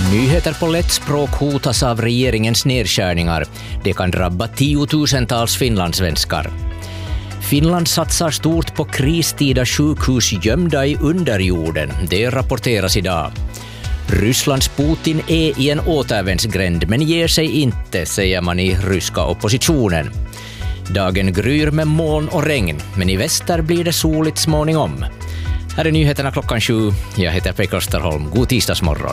Nyheter på lätt språk hotas av regeringens nedskärningar. Det kan drabba tiotusentals finlandssvenskar. Finland satsar stort på kristida sjukhus gömda i underjorden. Det rapporteras idag. Rysslands Putin är i en återvändsgränd men ger sig inte, säger man i ryska oppositionen. Dagen gryr med moln och regn, men i väster blir det soligt småningom. Här är nyheterna 7:00. Jag heter Pekka Österholm. God tisdagsmorgon.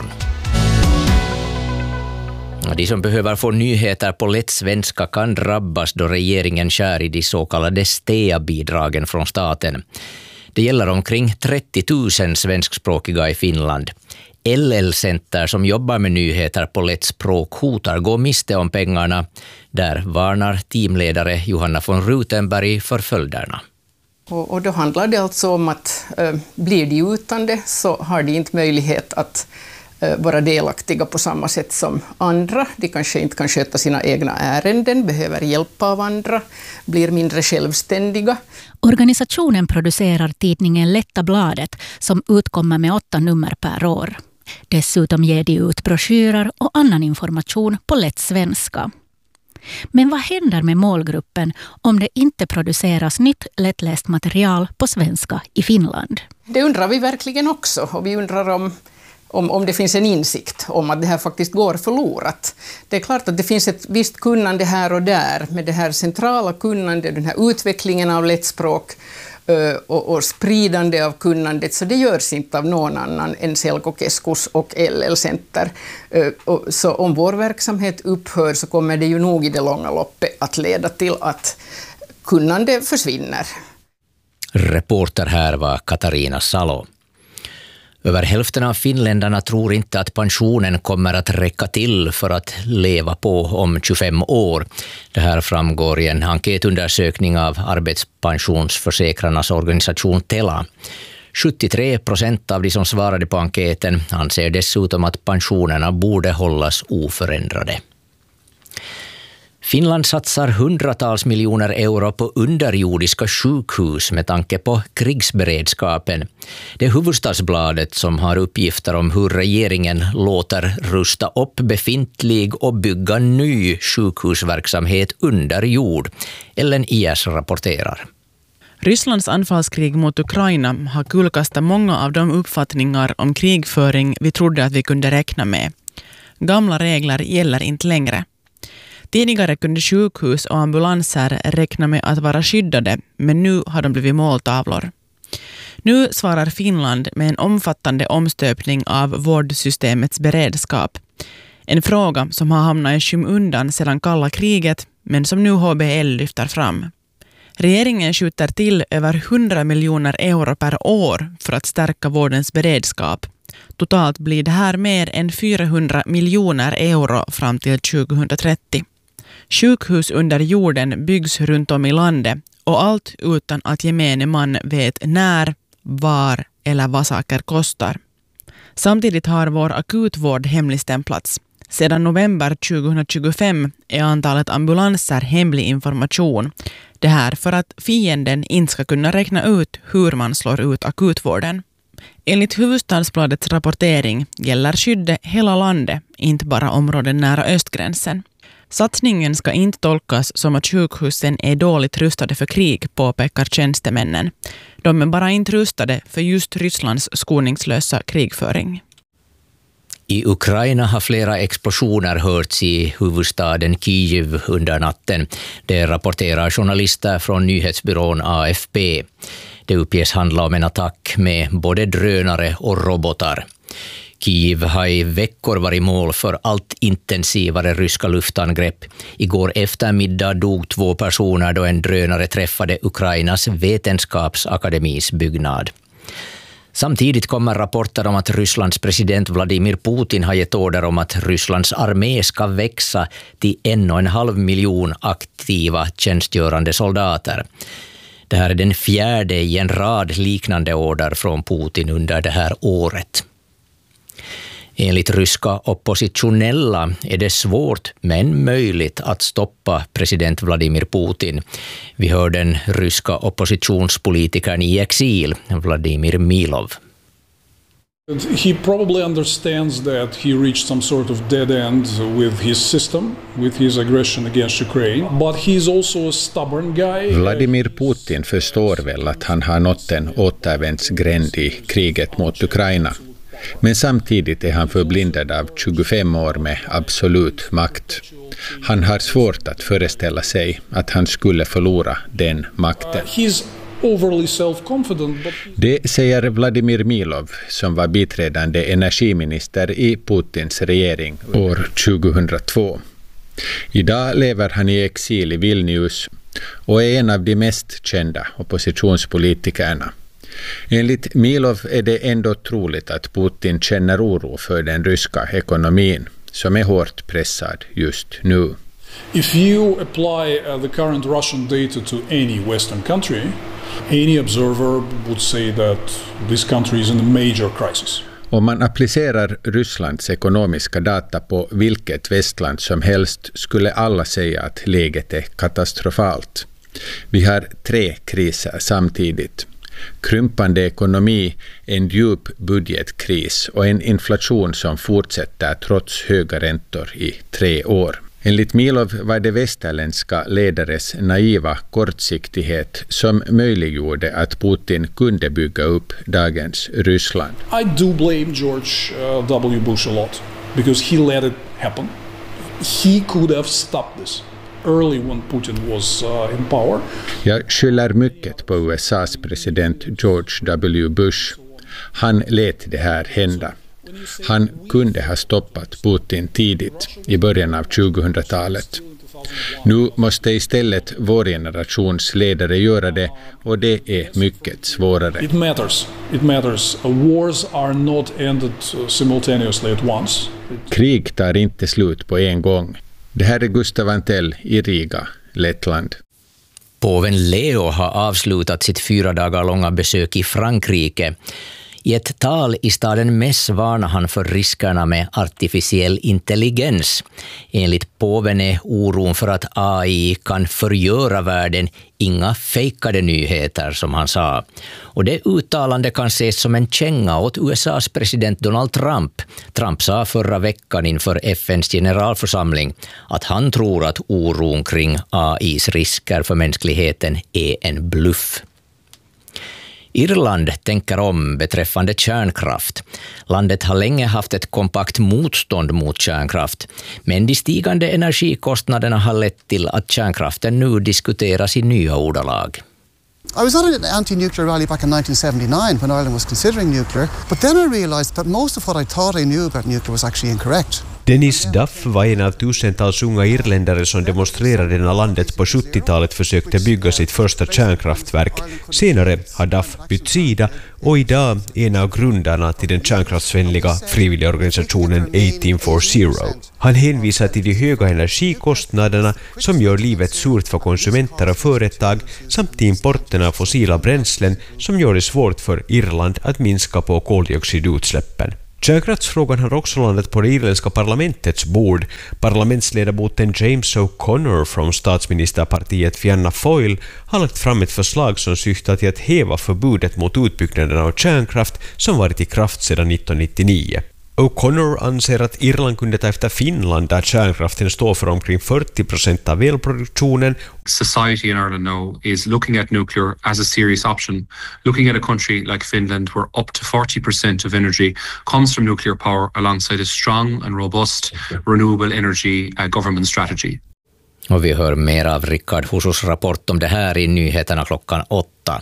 De som behöver få nyheter på lätt svenska kan drabbas då regeringen skär i de så kallade STEA-bidragen från staten. Det gäller omkring 30 000 svenskspråkiga i Finland. LL-center som jobbar med nyheter på lätt språk hotar gå miste om pengarna. Där varnar teamledare Johanna von Rutenberg för följderna. Och då handlar det alltså om att blir de utan det så har de inte möjlighet att vara delaktiga på samma sätt som andra. De kanske inte kan sköta sina egna ärenden, behöver hjälp av andra, blir mindre självständiga. Organisationen producerar tidningen Lätta bladet som utkommer med 8 nummer per år. Dessutom ger de ut broschyrer och annan information på lätt svenska. Men vad händer med målgruppen om det inte produceras nytt lättläst material på svenska i Finland? Det undrar vi verkligen också, och vi undrar om det finns en insikt om att det här faktiskt går förlorat. Det är klart att det finns ett visst kunnande här och där, med det här centrala kunnandet, den här utvecklingen av lättspråk och spridande av kunnandet, så det görs inte av någon annan än Selkokeskus och LL-center. Så om vår verksamhet upphör så kommer det ju nog i det långa loppet att leda till att kunnande försvinner. Reporter här var Katarina Salo. Över hälften av finländarna tror inte att pensionen kommer att räcka till för att leva på om 25 år. Det här framgår i en enkätundersökning av arbetspensionsförsäkrarnas organisation Tela. 73% av de som svarade på enkäten anser dessutom att pensionerna borde hållas oförändrade. Finland satsar hundratals miljoner euro på underjordiska sjukhus med tanke på krigsberedskapen. Det är Hufvudstadsbladet som har uppgifter om hur regeringen låter rusta upp befintlig och bygga ny sjukhusverksamhet under jord. Ellen IS rapporterar. Rysslands anfallskrig mot Ukraina har kullkastat många av de uppfattningar om krigföring vi trodde att vi kunde räkna med. Gamla regler gäller inte längre. Tidigare kunde sjukhus och ambulanser räkna med att vara skyddade, men nu har de blivit måltavlor. Nu svarar Finland med en omfattande omstöpning av vårdsystemets beredskap. En fråga som har hamnat i skymundan sedan kalla kriget, men som nu HBL lyfter fram. Regeringen skjuter till över 100 miljoner euro per år för att stärka vårdens beredskap. Totalt blir det här mer än 400 miljoner euro fram till 2030. Sjukhus under jorden byggs runt om i landet och allt utan att gemene man vet när, var eller vad saker kostar. Samtidigt har vår akutvård hemligstämplats. Sedan november 2025 är antalet ambulanser hemlig information. Det här för att fienden inte ska kunna räkna ut hur man slår ut akutvården. Enligt Hufvudstadsbladets rapportering gäller skyddet hela landet, inte bara områden nära östgränsen. Satsningen ska inte tolkas som att sjukhusen är dåligt rustade för krig, påpekar tjänstemännen. De är bara inte rustade för just Rysslands skoningslösa krigföring. I Ukraina har flera explosioner hörts i huvudstaden Kyiv under natten. Det rapporterar journalister från nyhetsbyrån AFP. Det uppges handla om en attack med både drönare och robotar. Kyiv har i veckor varit mål för allt intensivare ryska luftangrepp. Igår eftermiddag dog 2 personer då en drönare träffade Ukrainas vetenskapsakademis byggnad. Samtidigt kommer rapporter om att Rysslands president Vladimir Putin har gett order om att Rysslands armé ska växa till 1,5 miljon aktiva tjänstgörande soldater. Det här är den 4:e i en rad liknande order från Putin under det här året. Enligt ryska oppositionella är det svårt men möjligt att stoppa president Vladimir Putin. Vi hör den ryska oppositionspolitikern i exil, Vladimir Milov. He probably understands that he reached some sort of dead end with his system, with his aggression against Ukraine, but he's also a stubborn guy. Vladimir Putin förstår väl att han har nått en återvändsgränd i kriget mot Ukraina. Men samtidigt är han förblindad av 25 år med absolut makt. Han har svårt att föreställa sig att han skulle förlora den makten. Det säger Vladimir Milov, som var biträdande energiminister i Putins regering år 2002. Idag lever han i exil i Vilnius och är en av de mest kända oppositionspolitikerna. Enligt Milov är det ändå troligt att Putin känner oro för den ryska ekonomin, som är hårt pressad just nu. If you apply the current Russian data to any Western country, any observer would say that this country is in a major crisis. Om man applicerar Rysslands ekonomiska data på vilket västland som helst skulle alla säga att läget är katastrofalt. Vi har 3 kriser samtidigt. Krympande ekonomi, en djup budgetkris och en inflation som fortsätter trots höga räntor i 3 år. Enligt Milov var det västerländska ledares naiva kortsiktighet som möjliggjorde att Putin kunde bygga upp dagens Ryssland. I do blame George W. Bush a lot because he let it happen. He could have stopped this early when Putin was in power. Jag skyller mycket på USAs president George W. Bush. Han lät det här hända. Han kunde ha stoppat Putin tidigt i början av 2000-talet. Nu måste istället vår generations ledare göra det, och det är mycket svårare. It matters. Wars are not ended simultaneously at once. Krig tar inte slut på en gång. Det här är Gustav Antell i Riga, Lettland. Påven Leo har avslutat sitt 4 dagar långa besök i Frankrike. I ett tal i staden Metz varnar han för riskerna med artificiell intelligens. Enligt påven är oron för att AI kan förgöra världen inga fejkade nyheter, som han sa. Och det uttalande kan ses som en känga åt USAs president Donald Trump. Trump sa förra veckan inför FNs generalförsamling att han tror att oron kring AIs risker för mänskligheten är en bluff. Irland tänker om beträffande kärnkraft. Landet har länge haft ett kompakt motstånd mot kärnkraft, men de stigande energikostnaderna har lett till att kärnkraften nu diskuteras i nya ordalag. I was at an anti-nuclear rally back in 1979 when Ireland was considering nuclear, but then I realised that most of what I thought I knew about nuclear was actually incorrect. Dennis Duff var en av tusentals unga irländare som demonstrerade när landet på 70-talet försökte bygga sitt första kärnkraftverk. Senare har Duff bytt sida och idag är en av grundarna till den kärnkraftsvänliga frivilliga organisationen 1840. Han hänvisar till de höga energikostnaderna som gör livet surt för konsumenter och företag samt till importen av fossila bränslen som gör det svårt för Irland att minska på koldioxidutsläppen. Kärnkraftsfrågan har också landat på det irländska parlamentets bord. Parlamentsledamoten James O'Connor från statsministerpartiet Fianna Fáil har lagt fram ett förslag som syftar till att häva förbudet mot utbyggnaden av kärnkraft som varit i kraft sedan 1999. O'Connor anser att Irland kunde ta efter Finland där kärnkraften står för omkring 40% av elproduktionen. Society in Ireland now is looking at nuclear as a serious option, looking at a country like Finland where up to 40% of energy comes from nuclear power alongside a strong and robust renewable energy government strategy. Och vi hör mer av Rickard Husus rapport om det här i nyheterna 8:00.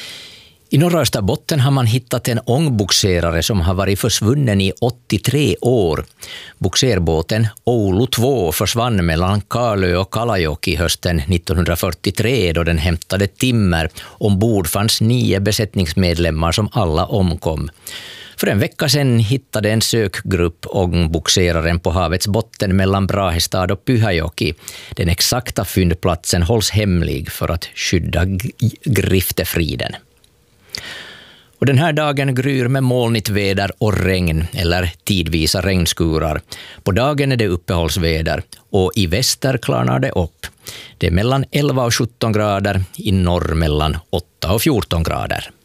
I norra Österbotten har man hittat en ångbogserare som har varit försvunnen i 83 år. Bogserbåten Oulu 2 försvann mellan Kalö och Kalajoki hösten 1943 då den hämtade timmer. Ombord fanns 9 besättningsmedlemmar som alla omkom. För en vecka sedan hittade en sökgrupp ångbogseraren på havets botten mellan Brahestad och Pyhäjoki. Den exakta fyndplatsen hålls hemlig för att skydda griftefriden. Och den här dagen gryr med molnigt väder och regn eller tidvisa regnskurar. På dagen är det uppehållsväder och i väster klarnar det upp. Det är mellan 11 och 17 grader, i norr mellan 8 och 14 grader.